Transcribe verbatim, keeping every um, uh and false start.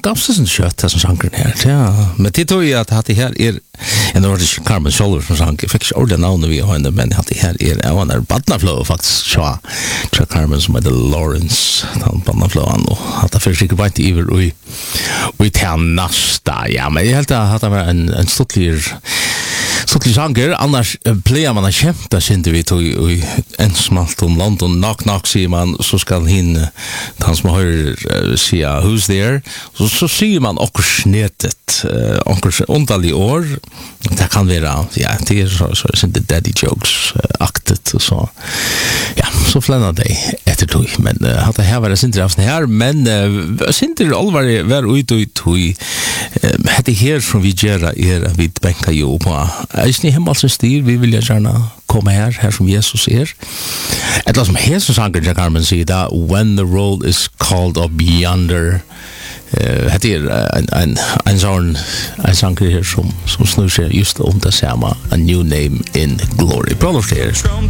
gav sig sin kött det som sankeren här. Ja, men det tror jag att det här är en ordentlig Carmen Scholler som sang. Jag fick inte ordentligt navn vi har henne, men att det här är en av Badnaflow faktiskt. Så tror Carmen som heter Lawrence, han Badnaflow och att det för sikkert bara inte iver och vi tar nästa. Ja, men jag helt att det var en en stutlig stutlig sanger. Annars plejer man att kämpa sig inte vi tog i en smalt om London knock knock säger man så ska hin han som hör säga who's there så så ser man också snetet också underlig år det kan vara ja det är så så är det daddy jokes aktet och så ja så flänar det efter tog men att det här var det inte avsnitt här men synter allvar var ut och tog det här som vi gör är vi bänkar ju på är ni hemma så stil vi vill gärna komma här här som Jesus är ett som Jesus sanger Carmen säger when the road is called up yonder uh, det är en en en sån en sanger här som som snurrar just om det samma a new name in glory brother